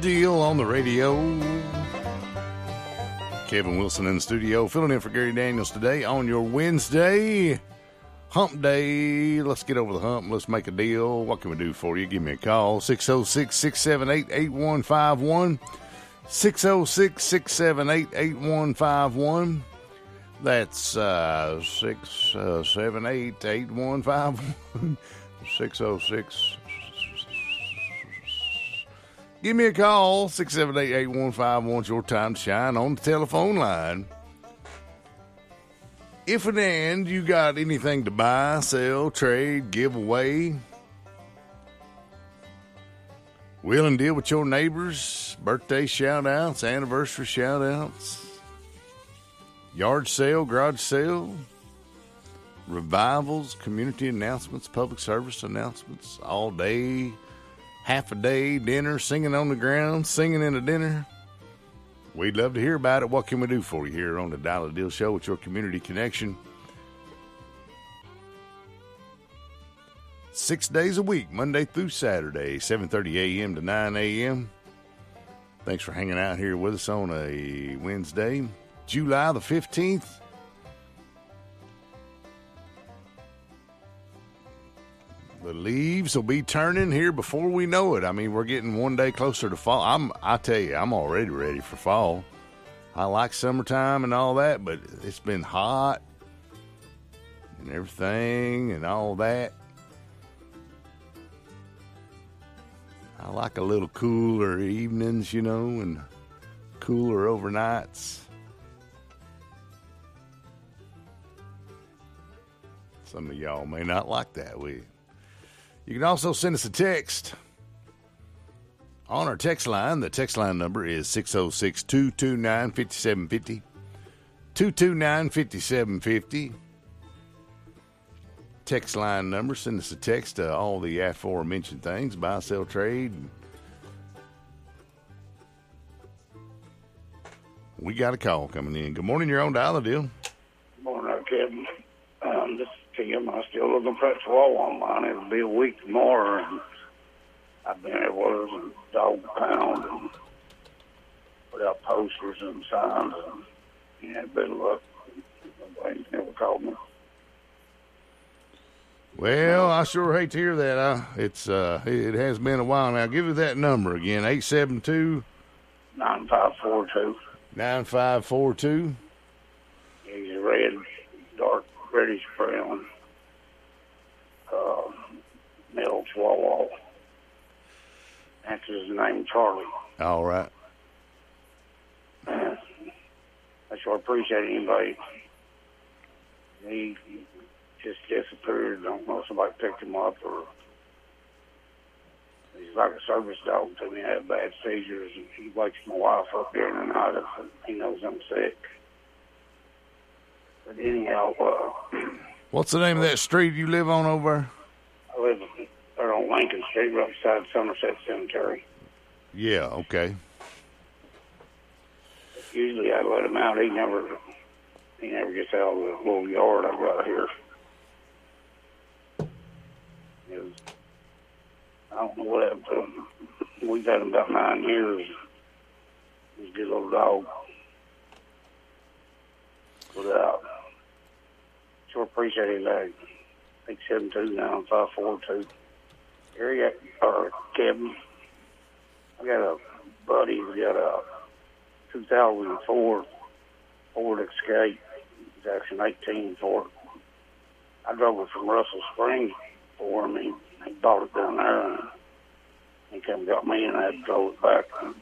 Deal on the radio. Kevin Wilson in the studio, filling in for Gary Daniels today on your Wednesday hump day. Let's get over the hump. Let's make a deal. What can we do for you? Give me a call. 606-678-8151. 606-678-8151. That's 678-8151. 606. Give me a call, 678-8151. Your time to shine on the telephone line. If and you got anything to buy, sell, trade, give away, will and deal with your neighbors, birthday shout-outs, anniversary shout-outs, yard sale, garage sale, revivals, community announcements, public service announcements, all day, half a day, dinner, singing on the ground, singing in a dinner. We'd love to hear about it. What can we do for you here on the Dollar Deal Show with your community connection? 6 days a week, Monday through Saturday, 7:30 a.m. to 9 a.m. Thanks for hanging out here with us on a Wednesday, July the 15th. The leaves will be turning here before we know it. I mean, we're getting one day closer to fall. I tell you, I'm already ready for fall. I like summertime and all that, but it's been hot and everything and all that. I like a little cooler evenings, you know, and cooler overnights. Some of y'all may not like that. You can also send us a text on our text line. The text line number is 606-229-5750. 229-5750. Text line number. Send us a text to all the aforementioned things. Buy, sell, trade. We got a call coming in. Good morning. You're on Dollar Deal. Good morning, Kevin. This is Tim. I'm still looking for that chihuahua on mine. It'll be a week tomorrow. And I've been everywhere in dog pound and put out posters and signs. And had a bit of luck. Nobody's never called me. Well, I sure hate to hear that. It has been a while now. Give me that number again, 872-9542. 9542. He's a red, dark, reddish brown, male chihuahua. That's his name, Charlie. All right. I sure appreciate anybody. He just disappeared. I don't know if somebody picked him up or he's like a service dog to me. I have bad seizures and he wakes my wife up during the night if he knows I'm sick. But anyhow, what's the name of that street you live on over? I live there on Lincoln Street, right beside Somerset Cemetery. Yeah, okay. Usually I let him out. He never gets out of the little yard I've got here. I don't know what happened to him. We've had him about 9 years. He's a good little dog. But sure appreciate it. 872-9542. Here Kevin. I got a buddy who's got a 2004 Ford Escape. It's actually an 18 Ford. I drove it from Russell Springs for him. He bought it down there and he come got me and I drove it back and